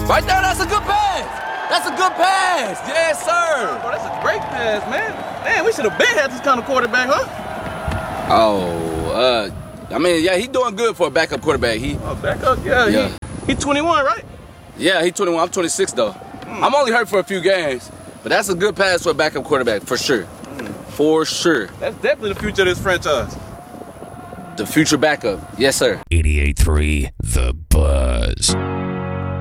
Right there, that's a good pass. That's a good pass. Yes, sir. Bro, that's a great pass, man. Man, we should have been had this kind of quarterback, huh? Oh, I mean, yeah, he doing good for a backup quarterback. Backup? Yeah. He 21, right? Yeah, he's 21. I'm 26, though. I'm only hurt for a few games, but that's a good pass for a backup quarterback, for sure. For sure. That's definitely the future of this franchise. The future backup. Yes, sir. 88.3 The Buzz.